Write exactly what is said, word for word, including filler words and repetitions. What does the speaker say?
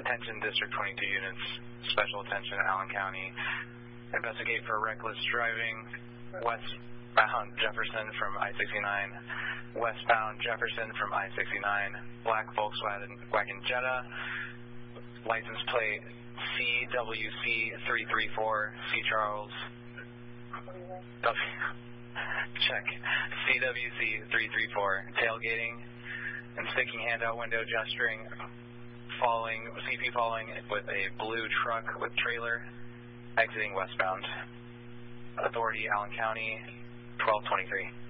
Attention District twenty-two units, special attention Allen County. Investigate for reckless driving, westbound Jefferson from I sixty-nine, westbound Jefferson from I sixty-nine, black Volkswagen wagon Jetta, license plate C W C three three four, C Charles, w, check, C W C three three four, tailgating and sticking hand out window gesturing, following, C P following with a blue truck with trailer, exiting westbound. Authority, Allen County, twelve twenty-three.